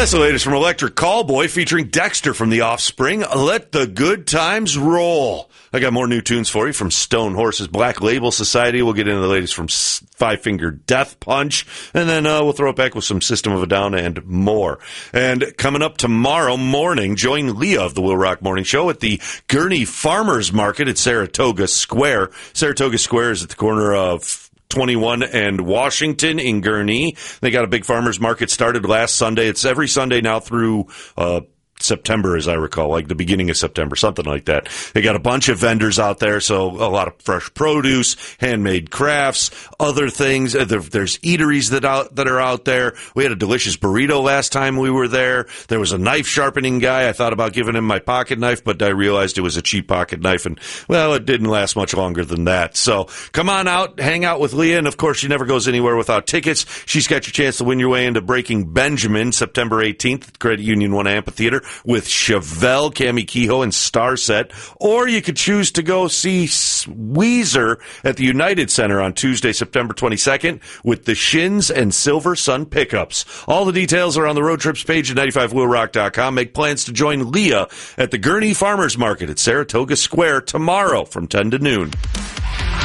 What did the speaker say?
That's the latest from Electric Callboy featuring Dexter from The Offspring. Let the good times roll. I got more new tunes for you from Stone Horse's Black Label Society. We'll get into the latest from Five Finger Death Punch. And then we'll throw it back with some System of a Down and more. And coming up tomorrow morning, join Leah of the Will Rock Morning Show at the Gurney Farmers Market at Saratoga Square. Saratoga Square is at the corner of 21 and Washington in Gurney. They got a big farmers market started last Sunday. It's every Sunday now through September, as I recall, like the beginning of September, something like that. They got a bunch of vendors out there, so a lot of fresh produce, handmade crafts, other things. There's eateries that are out there. We had a delicious burrito last time we were there. There was a knife sharpening guy. I thought about giving him my pocket knife, but I realized it was a cheap pocket knife, and, well, it didn't last much longer than that. So come on out, hang out with Leah, and, of course, she never goes anywhere without tickets. She's got your chance to win your way into Breaking Benjamin, September 18th at Credit Union 1 Amphitheater, with Chevelle, Cami Kehoe, and Starset. Or you could choose to go see Weezer at the United Center on Tuesday, September 22nd with the Shins and Silver Sun Pickups. All the details are on the road trips page at 95willrock.com. Make plans to join Leah at the Gurney Farmers Market at Saratoga Square tomorrow from 10 to noon.